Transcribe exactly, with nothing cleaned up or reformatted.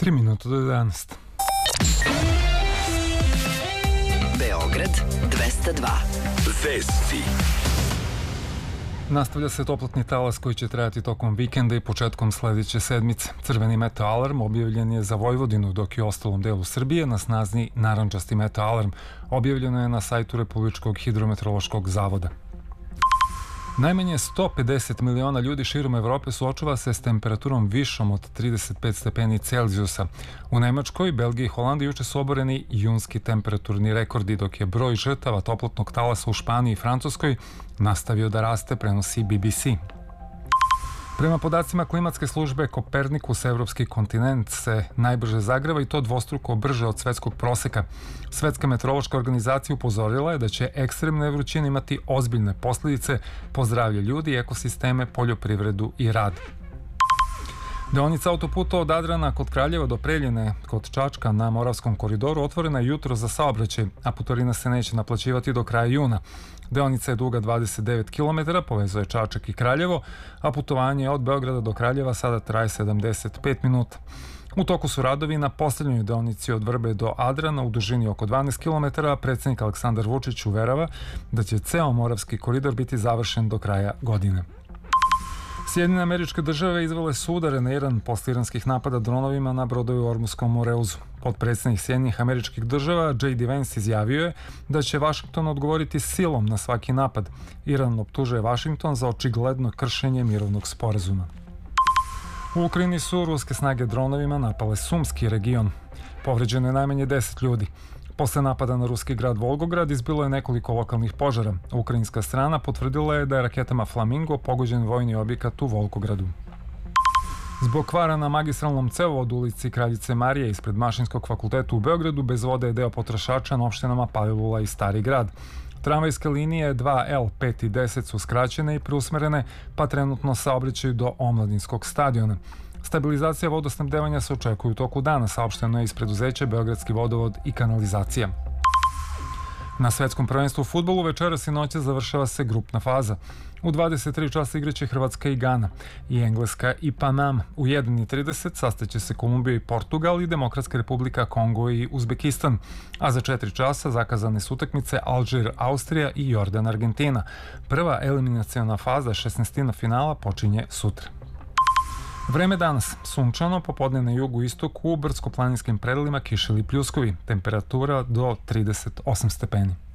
tri minuta do jedanaest. Beograd dvesta dva. Vesti. Nastavlja se toplotni talas koji će trajati tokom vikenda i početkom sledeće sedmice. Crveni meteo alarm objavljen je za Vojvodinu, dok je u ostalom delu Srbije na snazi narandžasti meteo alarm. Objavljeno je na sajtu Republičkog hidrometeorološkog zavoda. Najmanje sto pedeset miliona ljudi širom Evrope suočava se s temperaturom višom od trideset pet stepeni Celzijusa. U Nemačkoj, Belgiji i Holandiji juče su oboreni junski temperaturni rekordi, dok je broj žrtava toplotnog talasa u Španiji i Francuskoj nastavio da raste, prenosi B B C. Prema podacima klimatske službe Kopernikus, evropski kontinent se najbrže zagreva i to dvostruko brže od svetskog proseka. Svetska meteorološka organizacija upozorila je da će ekstremne vrućine imati ozbiljne posljedice po zdravlje ljudi, ekosisteme, poljoprivredu i rad. Deonica autoputa od Adrana kod Kraljeva do Preljine kod Čačka na Moravskom koridoru otvorena je jutro za saobraćaj, a putarina se neće naplaćivati do kraja juna. Deonica je duga dvadeset devet kilometara, povezuje Čačak i Kraljevo, a putovanje od Beograda do Kraljeva sada traje sedamdeset pet minuta. U toku su radovi na posljednjoj deonici od Vrbe do Adrana u dužini oko dvanaest kilometara, a predsjednik Aleksandar Vučić uverava da će ceo Moravski koridor biti završen do kraja godine. Sjedinjene Američke Države izvele su udare na Iran posle iranskih napada dronovima na brodove u Ormuskom moreuzu. Potpredsjednik Sjedinjenih Američkih Država J D Vance izjavio je da će Vašington odgovoriti silom na svaki napad. Iran optužuje Vašington za očigledno kršenje mirovnog sporazuma. U Ukrajini su ruske snage dronovima napale Sumski region. Povređeno je najmanje deset ljudi. Posle napada na ruski grad Volgograd izbilo je nekoliko lokalnih požara. Ukrajinska strana potvrdila je da je raketama Flamingo pogođen vojni objekat u Volgogradu. Zbog kvara na magistralnom cevovodu ulici Kraljice Marije ispred Mašinskog fakulteta u Beogradu bez vode je deo potrošača na opštinama Palilula i Stari grad. Tramvajske linije dva L, pet i deset su skraćene i preusmerene, pa trenutno saobraćaju do Omladinskog stadiona. Stabilizacija vodosnabdevanja se očekuje u toku dana, saopšteno je iz preduzeća Beogradski vodovod i kanalizacija. Na svetskom prvenstvu u fudbalu večeras i noće završava se grupna faza. U dvadeset tri časa igraće Hrvatska i Gana, i Engleska i Panama. U jedan i trideset sastaće se Kolumbija i Portugal i Demokratska republika Kongo i Uzbekistan. A za četiri časa zakazane su utakmice Alžir, Austrija i Jordan, Argentina. Prva eliminaciona faza šesnaestina finala počinje sutra. Vreme danas, sunčano, popodne na jugu istoku, u brdsko-planinskim predelima kiše ili pljuskovi, temperatura do trideset osam stepeni.